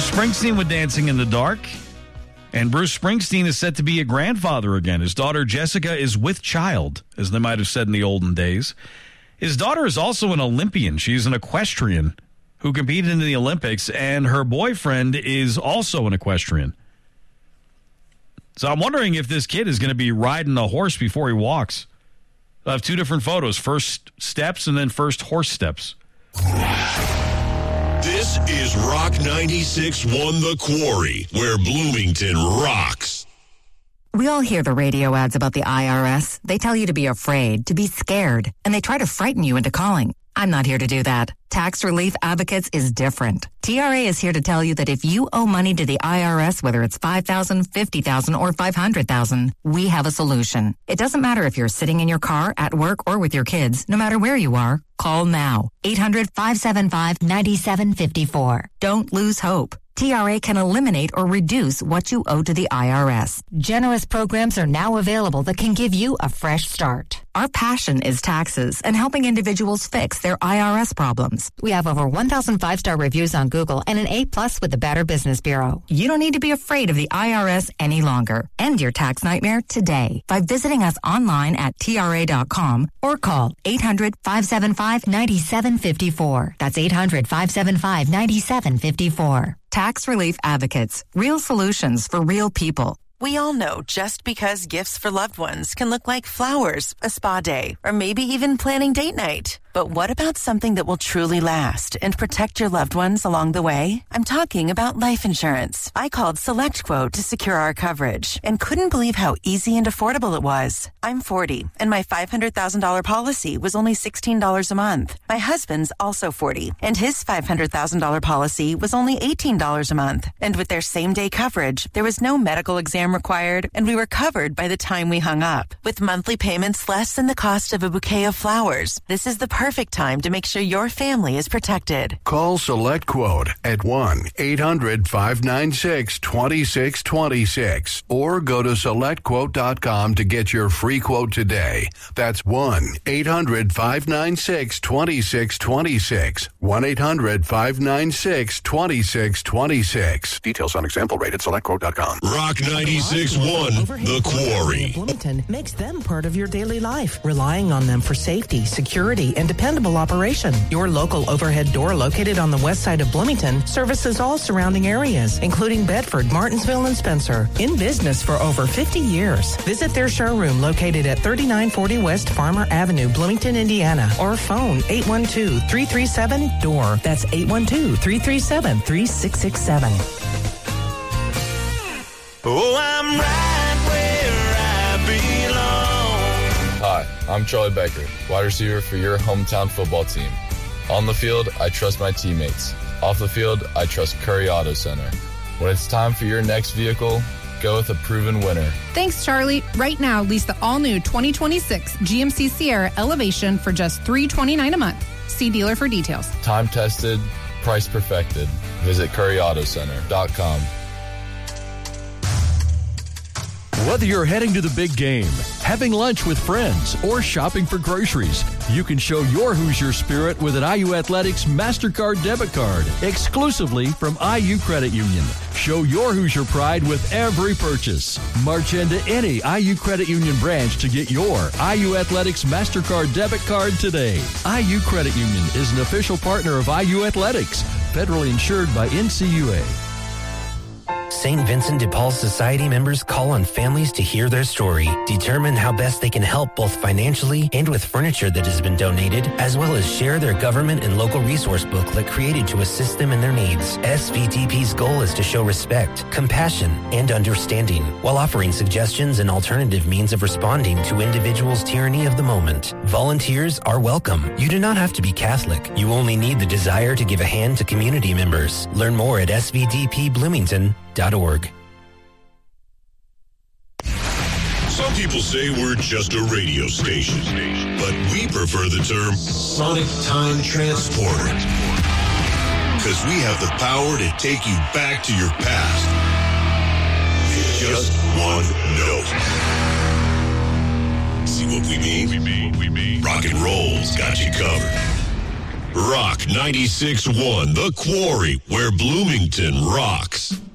Bruce Springsteen with Dancing in the Dark. And Bruce Springsteen is set to be a grandfather again. His daughter Jessica is with child, as they might have said in the olden days. His daughter is also an Olympian. She's an equestrian who competed in the Olympics, and her boyfriend is also an equestrian. So I'm wondering if this kid is going to be riding a horse before he walks. I have two different photos, first steps and then first horse steps. This is Rock 96.1 The Quarry, where Bloomington rocks. We all hear the radio ads about the IRS. They tell you to be afraid, to be scared, and they try to frighten you into calling. I'm not here to do that. Tax Relief Advocates is different. TRA is here to tell you that if you owe money to the IRS, whether it's $5,000, $50,000, or $500,000, we have a solution. It doesn't matter if you're sitting in your car, at work, or with your kids. No matter where you are, call now. 800-575-9754. Don't lose hope. TRA can eliminate or reduce what you owe to the IRS. Generous programs are now available that can give you a fresh start. Our passion is taxes and helping individuals fix their IRS problems. We have over 1,000 5-star reviews on Google and an A+ with the Better Business Bureau. You don't need to be afraid of the IRS any longer. End your tax nightmare today by visiting us online at TRA.com or call 800-575-9754. That's 800-575-9754. Tax Relief Advocates. Real solutions for real people. We all know just because gifts for loved ones can look like flowers, a spa day, or maybe even planning date night. But what about something that will truly last and protect your loved ones along the way? I'm talking about life insurance. I called SelectQuote to secure our coverage and couldn't believe how easy and affordable it was. I'm 40, and my $500,000 policy was only $16 a month. My husband's also 40, and his $500,000 policy was only $18 a month. And with their same-day coverage, there was no medical exam required, and we were covered by the time we hung up. With monthly payments less than the cost of a bouquet of flowers, this is the perfect time to make sure your family is protected. Call SelectQuote at 1-800-596-2626 or go to SelectQuote.com to get your free quote today. That's 1-800-596-2626. 1-800-596-2626. Details on example rate at SelectQuote.com. Rock 96.1 The Quarry. Bloomington makes them part of your daily life, relying on them for safety, security, and dependable operation. Your local overhead door located on the west side of Bloomington services all surrounding areas, including Bedford, Martinsville, and Spencer. In business for over 50 years. Visit their showroom located at 3940 West Farmer Avenue, Bloomington, Indiana, or phone 812-337-DOOR. That's 812-337-3667. Oh, I'm right where I belong. Hi, I'm Charlie Becker, wide receiver for your hometown football team. On the field, I trust my teammates. Off the field, I trust Curry Auto Center. When it's time for your next vehicle, go with a proven winner. Thanks, Charlie. Right now, lease the all-new 2026 GMC Sierra Elevation for just $329 a month. See dealer for details. Time tested, price perfected. Visit CurryAutoCenter.com. Whether you're heading to the big game, having lunch with friends, or shopping for groceries, you can show your Hoosier spirit with an IU Athletics MasterCard debit card, exclusively from IU Credit Union. Show your Hoosier pride with every purchase. March into any IU Credit Union branch to get your IU Athletics MasterCard debit card today. IU Credit Union is an official partner of IU Athletics, federally insured by NCUA. St. Vincent de Paul Society members call on families to hear their story, determine how best they can help both financially and with furniture that has been donated, as well as share their government and local resource booklet created to assist them in their needs. SVDP's goal is to show respect, compassion, and understanding, while offering suggestions and alternative means of responding to individuals' tyranny of the moment. Volunteers are welcome. You do not have to be Catholic. You only need the desire to give a hand to community members. Learn more at svdpbloomington.org. Some people say we're just a radio station, but we prefer the term Sonic Time Transporter, because we have the power to take you back to your past with just one note. See what we mean? Rock and roll's got you covered. Rock 96.1, The Quarry, where Bloomington rocks.